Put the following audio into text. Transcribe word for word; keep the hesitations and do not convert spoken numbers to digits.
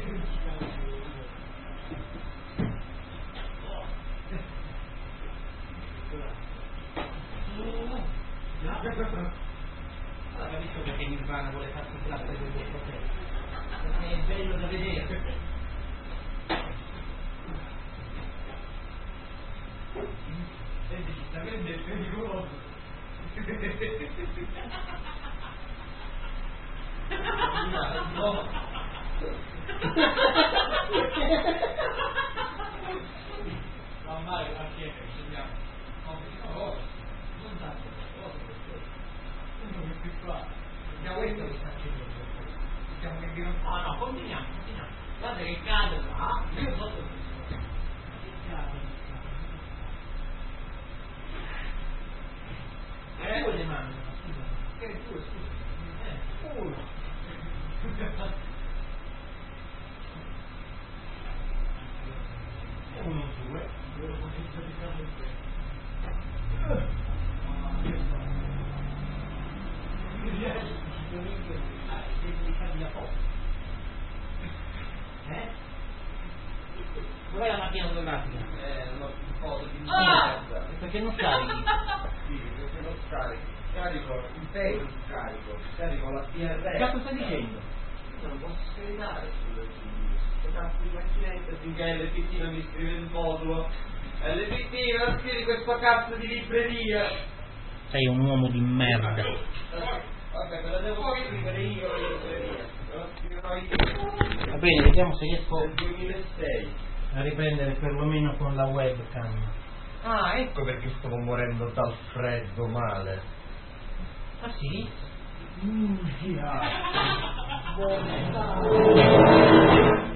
Allora capisco perché Nirvana vuole farsi il classe del vostro tempo, perché è bello da vedere. E decisamente è pericoloso. No. Va male perché scegliamo. No, non tanto, uno che qua. Già questo mi sta accendendo. Diciamo che non fa. No, continuiamo, continuiamo. Guarda che cade là. Io sotto. Eh, due le mani. Che due, scusa. Eh, uno. Uno, due. Due eh? Dov'è la macchina fotografica? Eh, no, foto di ah! Perché non carichi? Sì, perché non scarico. Scarico il Facebook, scarico. Scarico la P R. Che cosa stai dicendo? Io non posso scaricare sulle Q cazzo di macchinetta finché L P T non mi scrive il modulo. L P T non scrivi questa cazzo di libreria. Sei un uomo di merda. Vabbè, me la devo scrivere io la libreria. Me la scriverò io. Va bene, vediamo se riesco Nel duemilasei. a riprendere perlomeno con la webcam. Ah, ecco perché stavo morendo dal freddo male. Ah sì? Mm, yeah.